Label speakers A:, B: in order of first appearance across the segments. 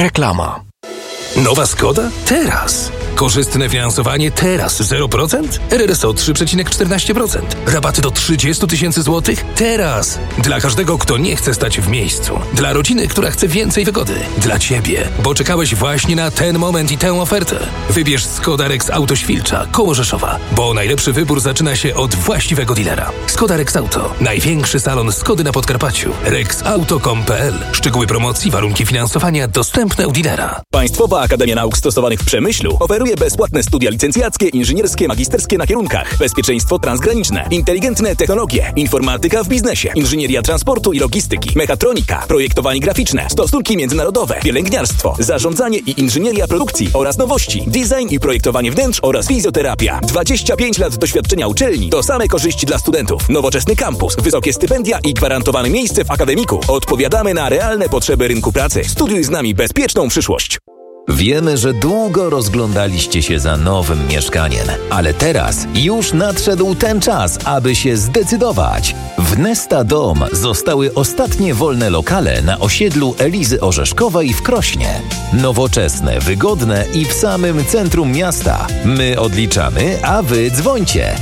A: Reklama. Nowa Skoda? Teraz. Korzystne finansowanie teraz 0%? RRSO 3,14%. Rabaty do 30 000 złotych? Teraz. Dla każdego, kto nie chce stać w miejscu. Dla rodziny, która chce więcej wygody. Dla Ciebie, bo czekałeś właśnie na ten moment i tę ofertę. Wybierz Skoda Rex Auto Świlcza, koło Rzeszowa, bo najlepszy wybór zaczyna się od właściwego dealera. Skoda Rex Auto. Największy salon Skody na Podkarpaciu. rexauto.com.pl. Szczegóły promocji, warunki finansowania dostępne u dealera.
B: Państwowa Akademia Nauk Stosowanych w Przemyślu oferuje bezpłatne studia licencjackie, inżynierskie, magisterskie na kierunkach bezpieczeństwo transgraniczne, inteligentne technologie, informatyka w biznesie, inżynieria transportu i logistyki, mechatronika, projektowanie graficzne, stosunki międzynarodowe, pielęgniarstwo, zarządzanie i inżynieria produkcji oraz nowości, design i projektowanie wnętrz oraz fizjoterapia. 25 lat doświadczenia uczelni to same korzyści dla studentów. Nowoczesny kampus, wysokie stypendia i gwarantowane miejsce w akademiku. Odpowiadamy na realne potrzeby rynku pracy. Studiuj z nami bezpieczną przyszłość.
C: Wiemy, że długo rozglądaliście się za nowym mieszkaniem, ale teraz już nadszedł ten czas, aby się zdecydować. W Nesta Dom zostały ostatnie wolne lokale na osiedlu Elizy Orzeszkowej w Krośnie. Nowoczesne, wygodne i w samym centrum miasta. My odliczamy, a wy dzwońcie.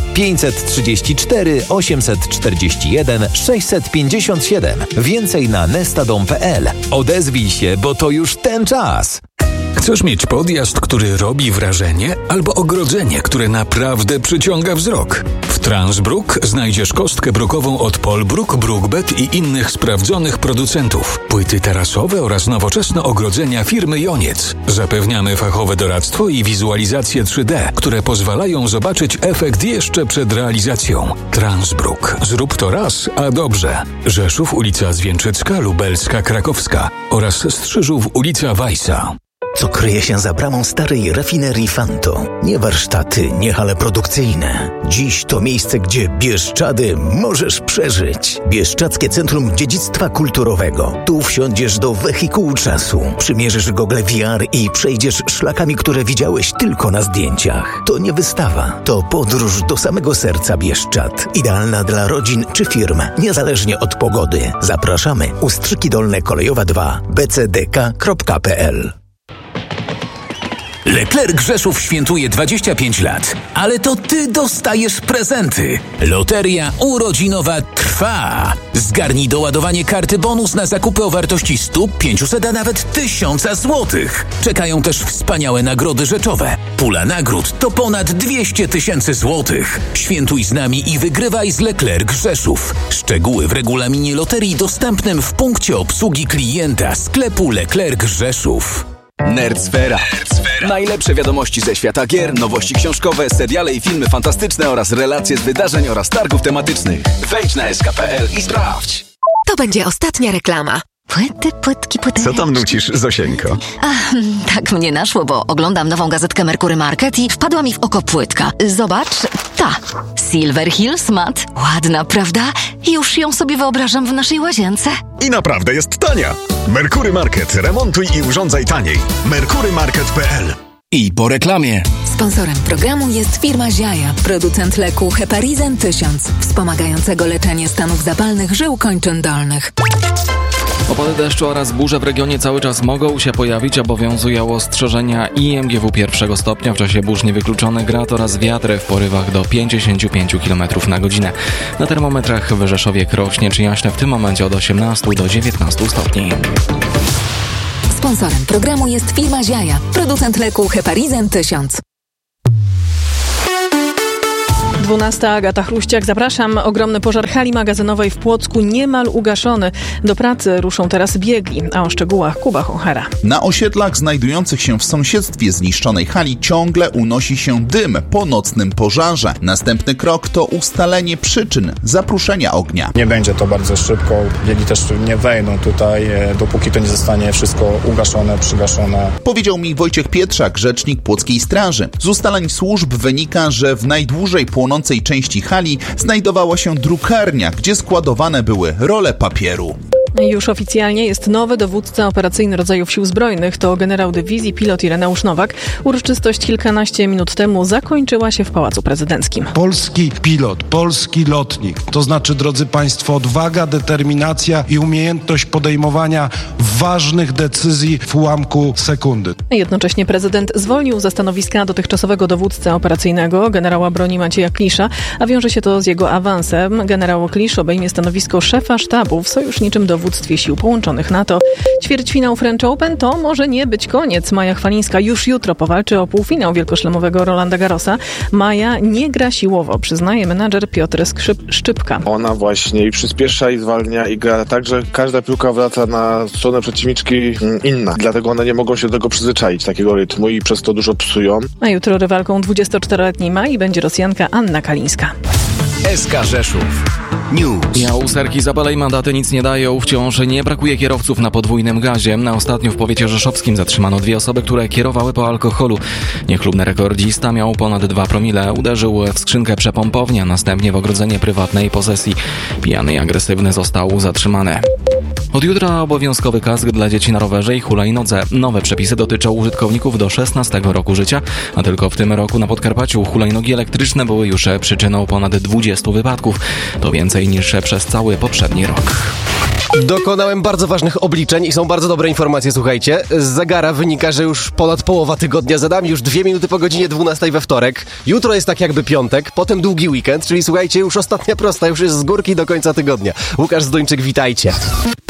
C: 534 841 657. Więcej na nestadom.pl. Odezwij się, bo to już ten czas.
D: Chcesz mieć podjazd, który robi wrażenie, albo ogrodzenie, które naprawdę przyciąga wzrok? W Transbrook znajdziesz kostkę brukową od Polbruk, Brookbet i innych sprawdzonych producentów. Płyty tarasowe oraz nowoczesne ogrodzenia firmy Joniec. Zapewniamy fachowe doradztwo i wizualizację 3D, które pozwalają zobaczyć efekt jeszcze przed realizacją. Transbrook. Zrób to raz, a dobrze. Rzeszów, ulica Zwięczycka, Lubelska, Krakowska oraz Strzyżów, ulica Weissa.
E: Co kryje się za bramą starej rafinerii Fanto? Nie warsztaty, nie hale produkcyjne. Dziś to miejsce, gdzie Bieszczady możesz przeżyć. Bieszczadzkie Centrum Dziedzictwa Kulturowego. Tu wsiądziesz do wehikułu czasu, przymierzysz gogle VR i przejdziesz szlakami, które widziałeś tylko na zdjęciach. To nie wystawa, to podróż do samego serca Bieszczad. Idealna dla rodzin czy firm, niezależnie od pogody. Zapraszamy. Ustrzyki Dolne Kolejowa 2 bcdk.pl.
F: Leclerc Rzeszów świętuje 25 lat, ale to ty dostajesz prezenty. Loteria urodzinowa trwa. Zgarnij doładowanie karty bonus na zakupy o wartości 100, 500, a nawet 1000 złotych. Czekają też wspaniałe nagrody rzeczowe. Pula nagród to ponad 200 000 złotych. Świętuj z nami i wygrywaj z Leclerc Rzeszów. Szczegóły w regulaminie loterii dostępnym w punkcie obsługi klienta sklepu Leclerc Rzeszów.
B: Nerdsfera. Najlepsze wiadomości ze świata gier, nowości książkowe, seriale i filmy fantastyczne oraz relacje z wydarzeń oraz targów tematycznych. Wejdź na sk.pl i sprawdź.
G: To będzie ostatnia reklama. Płytki.
H: Co tam nucisz, Zosieńko?
G: Tak mnie naszło, bo oglądam nową gazetkę Merkury Market i wpadła mi w oko płytka. Zobacz, ta. Silver Hills Matte. Ładna, prawda? Już ją sobie wyobrażam w naszej łazience.
H: I naprawdę jest tania. Merkury Market. Remontuj i urządzaj taniej. Merkurymarket.pl.
F: I po reklamie.
I: Sponsorem programu jest firma Ziaja, producent leku Heparizan 1000, wspomagającego leczenie stanów zapalnych żył kończyn dolnych.
J: Opady deszczu oraz burze w regionie cały czas mogą się pojawić. Obowiązują ostrzeżenia IMGW 1 stopnia. W czasie burz niewykluczony grad oraz wiatry w porywach do 55 km na godzinę. Na termometrach w Rzeszowie, Krośnie czy Jaśne w tym momencie od 18 do 19 stopni.
I: Sponsorem programu jest firma Ziaja, producent leku Heparizan 1000.
K: 12. Agata Chruściak, zapraszam. Ogromny pożar hali magazynowej w Płocku niemal ugaszony. Do pracy ruszą teraz biegli, a o szczegółach Kuba Honchara.
L: Na osiedlach znajdujących się w sąsiedztwie zniszczonej hali ciągle unosi się dym po nocnym pożarze. Następny krok to ustalenie przyczyn zapruszenia ognia.
M: Nie będzie to bardzo szybko, biegi też nie wejdą tutaj, dopóki to nie zostanie wszystko ugaszone, przygaszone.
L: Powiedział mi Wojciech Pietrzak, rzecznik Płockiej Straży. Z ustaleń służb wynika, że w najdłużej płonącej części hali znajdowała się drukarnia, gdzie składowane były role papieru.
K: Już oficjalnie jest nowy dowódca operacyjny rodzajów Sił Zbrojnych. To generał dywizji, pilot Ireneusz Nowak. Uroczystość kilkanaście minut temu zakończyła się w Pałacu Prezydenckim.
N: Polski pilot, polski lotnik. To znaczy, drodzy Państwo, odwaga, determinacja i umiejętność podejmowania ważnych decyzji w ułamku sekundy.
K: Jednocześnie prezydent zwolnił ze stanowiska dotychczasowego dowódcę operacyjnego, generała broni Macieja Klisza, a wiąże się to z jego awansem. Generał Klisz obejmie stanowisko szefa sztabu w sojuszniczym dowództwie Sił Połączonych NATO. Ćwierćfinał French Open to może nie być koniec. Maja Chwalińska już jutro powalczy o półfinał wielkoszlemowego Rolanda Garrosa. Maja nie gra siłowo, przyznaje menadżer Piotr Szczypka.
O: Ona właśnie i przyspiesza, i zwalnia, i gra tak, że każda piłka wraca na stronę przeciwniczki inna. Dlatego one nie mogą się do tego przyzwyczaić, takiego rytmu, i przez to dużo psują.
K: A jutro rywalką 24-letniej Mai będzie Rosjanka Anna Kalińska.
P: SK Rzeszów News.
J: Usterki, zapale i mandaty nic nie dają. Wciąż nie brakuje kierowców na podwójnym gazie. Na ostatnio w powiecie rzeszowskim zatrzymano 2 osoby, które kierowały po alkoholu. Niechlubny rekordzista miał ponad 2 promile. Uderzył w skrzynkę przepompowni, a następnie w ogrodzenie prywatnej posesji. Pijany i agresywny został zatrzymany. Od jutra obowiązkowy kask dla dzieci na rowerze i hulajnodze. Nowe przepisy dotyczą użytkowników do 16 roku życia, a tylko w tym roku na Podkarpaciu hulajnogi elektryczne były już przyczyną ponad 20 wypadków. To więcej niż przez cały poprzedni rok.
P: Dokonałem bardzo ważnych obliczeń i są bardzo dobre informacje, słuchajcie. Z zegara wynika, że już ponad połowa tygodnia za nami, już 2 minuty po godzinie 12 we wtorek. Jutro jest tak jakby piątek, potem długi weekend, czyli słuchajcie, już ostatnia prosta, już jest z górki do końca tygodnia. Łukasz Zdończyk, witajcie.